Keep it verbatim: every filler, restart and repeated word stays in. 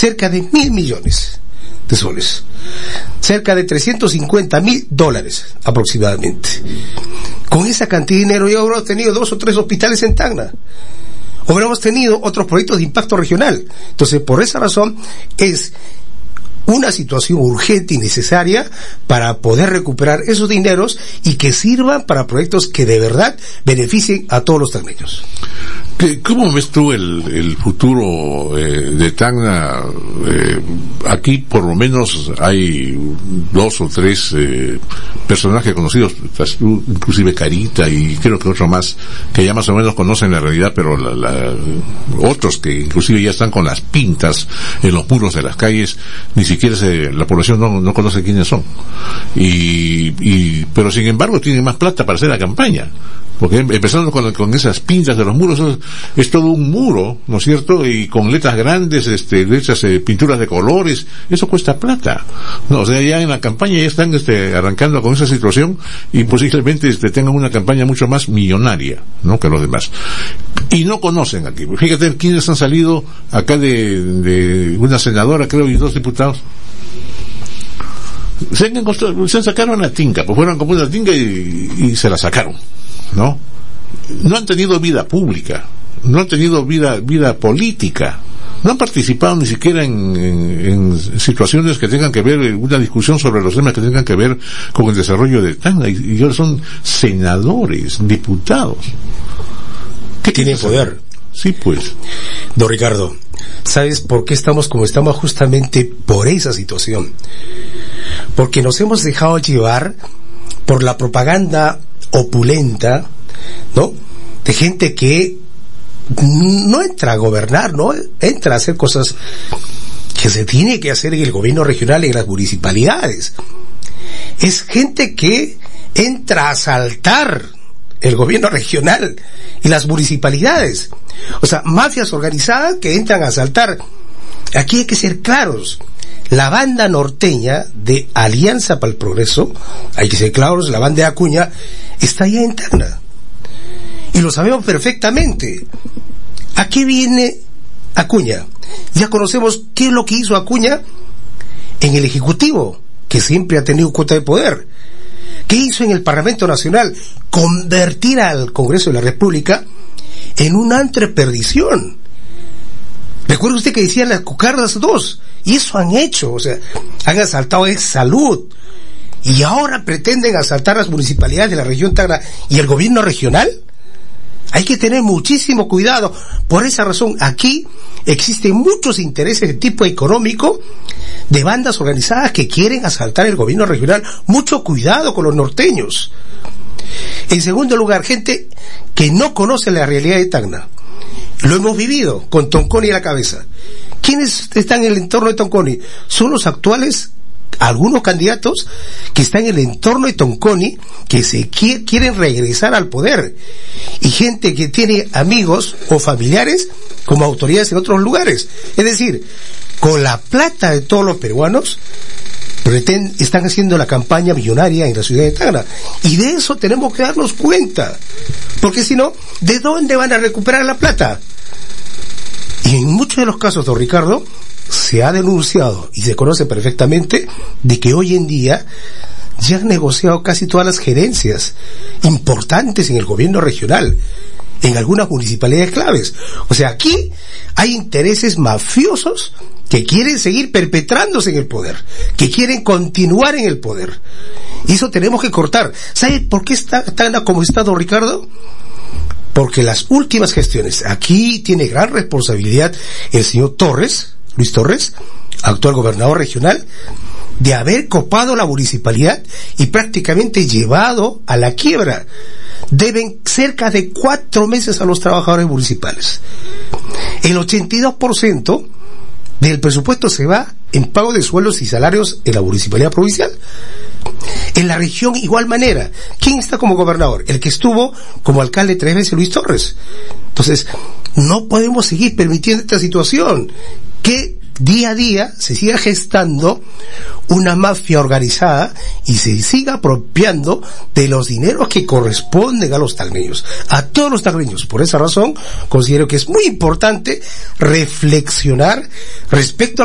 cerca de mil millones de soles, cerca de trescientos cincuenta mil dólares aproximadamente. Con esa cantidad de dinero ya hubiéramos tenido dos o tres hospitales en Tacna, hubiéramos tenido otros proyectos de impacto regional. Entonces, por esa razón es una situación urgente y necesaria para poder recuperar esos dineros y que sirvan para proyectos que de verdad beneficien a todos los tacneños. ¿Cómo ves tú el, el futuro eh, de Tacna? Eh, aquí por lo menos hay dos o tres eh, personajes conocidos, inclusive Carita y creo que otro más, que ya más o menos conocen la realidad, pero la, la, otros que inclusive ya están con las pintas en los muros de las calles, ni siquiera se, la población no, no conoce quiénes son. Y, y, pero sin embargo tienen más plata para hacer la campaña. Porque empezando con, con esas pintas de los muros, es, es todo un muro, ¿no es cierto? Y con letras grandes, este, letras, eh, pinturas de colores, eso cuesta plata. No, o sea, ya en la campaña ya están, este, arrancando con esa situación y posiblemente, este, tengan una campaña mucho más millonaria, ¿no? Que los demás. Y no conocen aquí. Fíjate quiénes han salido acá de, de una senadora, creo, y dos diputados. Se han, se han sacado una tinca, pues fueron como una tinca y, y se la sacaron, ¿no? No han tenido vida pública, no han tenido vida vida política, no han participado ni siquiera en, en, en situaciones que tengan que ver, una discusión sobre los temas que tengan que ver con el desarrollo de Tacna, y, y ellos son senadores, diputados. ¿Qué tienen poder? Sí, pues. Don Ricardo, ¿sabes por qué estamos como estamos? Justamente por esa situación. Porque nos hemos dejado llevar por la propaganda opulenta, ¿no? De gente que no entra a gobernar, no entra a hacer cosas que se tiene que hacer en el gobierno regional, en las municipalidades. Es gente que entra a asaltar el gobierno regional y las municipalidades. O sea, mafias organizadas que entran a asaltar. Aquí hay que ser claros. La banda norteña de Alianza para el Progreso, hay que ser claros, la banda de Acuña, está allá en Tacna. Y lo sabemos perfectamente. ¿A qué viene Acuña? Ya conocemos qué es lo que hizo Acuña en el Ejecutivo, que siempre ha tenido cuota de poder. ¿Qué hizo en el Parlamento Nacional? Convertir al Congreso de la República en una entreperdición. Recuerda usted que decían las cucardas dos, y eso han hecho, o sea, han asaltado Ex Salud, y ahora pretenden asaltar las municipalidades de la región Tacna y el gobierno regional. Hay que tener muchísimo cuidado. Por esa razón, aquí existen muchos intereses de tipo económico de bandas organizadas que quieren asaltar el gobierno regional. Mucho cuidado con los norteños. En segundo lugar, gente que no conoce la realidad de Tacna. Lo hemos vivido con Tonconi a la cabeza. ¿Quiénes están en el entorno de Tonconi? Son los actuales, algunos candidatos que están en el entorno de Tonconi, que se qui- quieren regresar al poder, y gente que tiene amigos o familiares como autoridades en otros lugares. Es decir, con la plata de todos los peruanos pretend- están haciendo la campaña millonaria en la ciudad de Tacna, y de eso tenemos que darnos cuenta, porque si no, ¿de dónde van a recuperar la plata? Y en muchos de los casos, don Ricardo, se ha denunciado y se conoce perfectamente de que hoy en día ya han negociado casi todas las gerencias importantes en el gobierno regional, en algunas municipalidades claves. O sea, aquí hay intereses mafiosos que quieren seguir perpetrándose en el poder, que quieren continuar en el poder. Y eso tenemos que cortar. ¿Sabe por qué está tan como está, don Ricardo? Porque las últimas gestiones, aquí tiene gran responsabilidad el señor Torres, Luis Torres, actual gobernador regional, de haber copado la municipalidad y prácticamente llevado a la quiebra. Deben cerca de cuatro meses a los trabajadores municipales. El ochenta y dos por ciento del presupuesto se va en pago de sueldos y salarios en la municipalidad provincial. En la región, igual manera. ¿Quién está como gobernador? El que estuvo como alcalde tres veces, Luis Torres. Entonces, no podemos seguir permitiendo esta situación, que día a día se siga gestando una mafia organizada y se siga apropiando de los dineros que corresponden a los tacneños, a todos los tacneños. Por esa razón, considero que es muy importante reflexionar respecto a